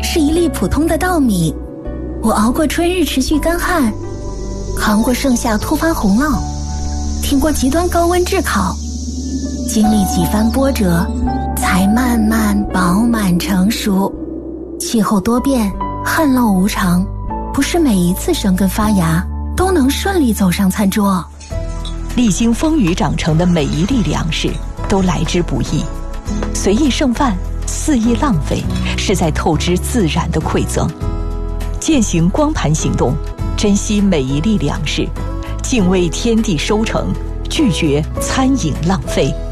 是一粒普通的稻米。我熬过春日持续干旱，扛过盛夏突发洪涝，挺过极端高温炙烤，经历几番波折，才慢慢饱满成熟。气候多变，旱涝无常，不是每一次生根发芽都能顺利走上餐桌。 历经风雨长成的每一粒粮食都来之不易，随意剩饭，肆意浪费，是在透支自然的馈赠。践行光盘行动，珍惜每一粒粮食，敬畏天地收成，拒绝餐饮浪费。